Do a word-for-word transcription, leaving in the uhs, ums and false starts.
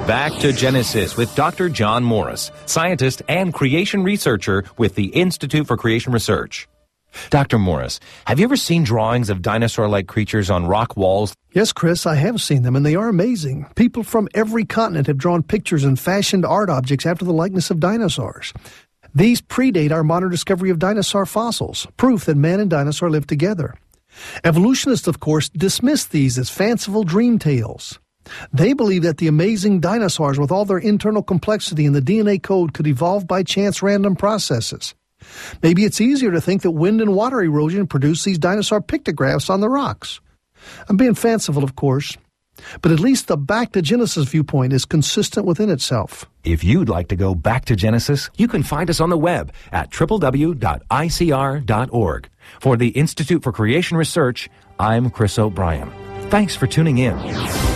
Back to Genesis with Doctor John Morris, scientist and creation researcher with the Institute for Creation Research. Doctor Morris, have you ever seen drawings of dinosaur-like creatures on rock walls? Yes, Chris, I have seen them, and they are amazing. People from every continent have drawn pictures and fashioned art objects after the likeness of dinosaurs. These predate our modern discovery of dinosaur fossils, proof that man and dinosaur lived together. Evolutionists, of course, dismiss these as fanciful dream tales. They believe that the amazing dinosaurs with all their internal complexity in the D N A code could evolve by chance random processes. Maybe it's easier to think that wind and water erosion produced these dinosaur pictographs on the rocks. I'm being fanciful, of course, but at least the Back to Genesis viewpoint is consistent within itself. If you'd like to go back to Genesis, you can find us on the web at w w w dot i c r dot org. For the Institute for Creation Research, I'm Chris O'Brien. Thanks for tuning in.